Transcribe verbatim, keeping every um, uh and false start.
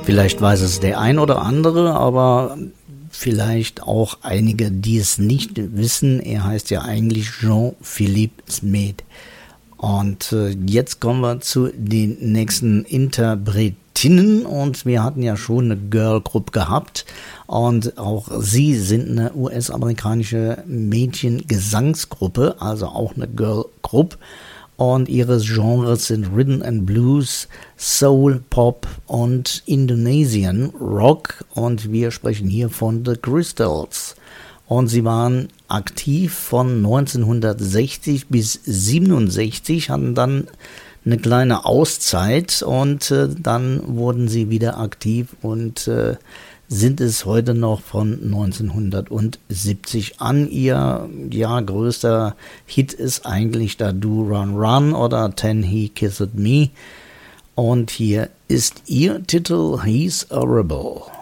Vielleicht weiß es der ein oder andere, aber vielleicht auch einige, die es nicht wissen. Er heißt ja eigentlich Jean-Philippe Smet. Und äh, jetzt kommen wir zu den nächsten Interpretinnen. Und wir hatten ja schon eine Girl-Group gehabt. Und auch sie sind eine U S-amerikanische Mädchengesangsgruppe, also auch eine Girl-Group. Und ihre Genres sind Rhythm and Blues, Soul, Pop und Indonesian Rock. Und wir sprechen hier von The Crystals. Und sie waren aktiv von neunzehnhundertsechzig bis siebenundsechzig, hatten dann eine kleine Auszeit und äh, dann wurden sie wieder aktiv und äh, sind es heute noch von neunzehnhundertsiebzig an. Ihr ja, größter Hit ist eigentlich da Do Run Run oder Ten He Kissed Me. Und hier ist ihr Titel He's a Rebel.